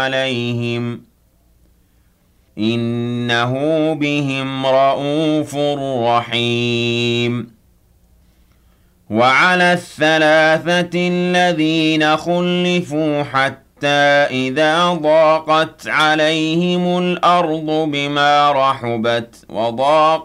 عليهم إنه بهم رءوف رحيم وعلى الثلاثة الذين خلفوا حتى إذا ضاقت عليهم الأرض بما رحبت وضاقت